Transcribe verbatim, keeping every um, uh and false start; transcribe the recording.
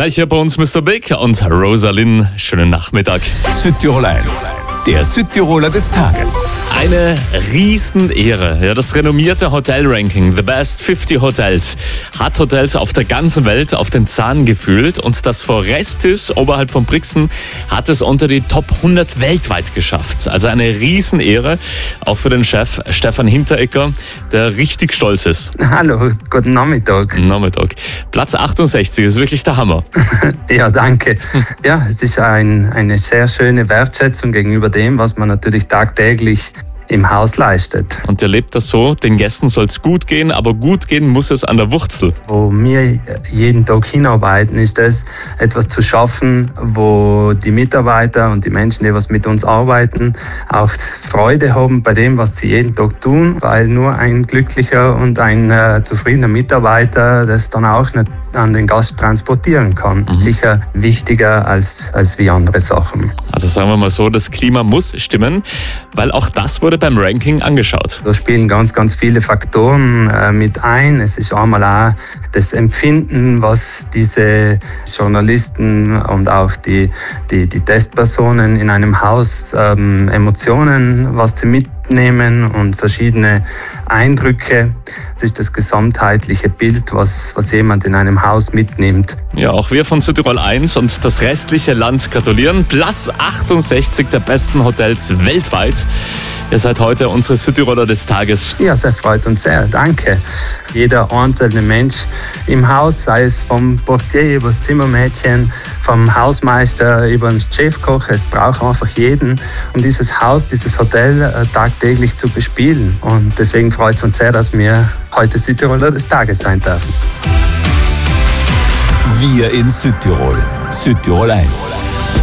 Gleich hier bei uns Mister Big und Rosalind. Schönen Nachmittag. Südtirol eins, der Südtiroler des Tages. Eine Riesenehre. Ja, das renommierte Hotel-Ranking The Best fünfzig Hotels hat Hotels auf der ganzen Welt auf den Zahn gefühlt, und das Forestis oberhalb von Brixen hat es unter die Top hundert weltweit geschafft. Also eine Riesenehre, auch für den Chef Stefan Hinteregger, der richtig stolz ist. Hallo, guten Nachmittag. Nachmittag. Platz achtundsechzig ist wirklich der Hammer. Ja, danke. Ja, es ist ein, eine sehr schöne Wertschätzung gegenüber dem, was man natürlich tagtäglich im Haus leistet. Und er lebt das so, den Gästen soll es gut gehen, aber gut gehen muss es an der Wurzel. Wo wir jeden Tag hinarbeiten, ist es, etwas zu schaffen, wo die Mitarbeiter und die Menschen, die was mit uns arbeiten, auch Freude haben bei dem, was sie jeden Tag tun, weil nur ein glücklicher und ein äh, zufriedener Mitarbeiter das dann auch nicht an den Gast transportieren kann. Mhm. Sicher wichtiger als, als wie andere Sachen. Also sagen wir mal so, das Klima muss stimmen, weil auch das wurde beim Ranking angeschaut. Da spielen ganz, ganz viele Faktoren äh, mit ein. Es ist einmal auch das Empfinden, was diese Journalisten und auch die, die, die Testpersonen in einem Haus, ähm, Emotionen, was sie mitnehmen und verschiedene Eindrücke. Das ist das gesamtheitliche Bild, was, was jemand in einem Haus mitnimmt. Ja, auch wir von Südtirol eins und das restliche Land gratulieren. Platz achtundsechzig der besten Hotels weltweit. Ihr seid heute unsere Südtiroler des Tages. Ja, das freut uns sehr. Danke. Jeder einzelne Mensch im Haus, sei es vom Portier über das Zimmermädchen, vom Hausmeister über den Chefkoch, es braucht einfach jeden, um dieses Haus, dieses Hotel äh, tagtäglich zu bespielen. Und deswegen freut es uns sehr, dass wir heute Südtiroler des Tages sein dürfen. Wir in Südtirol. Südtirol eins.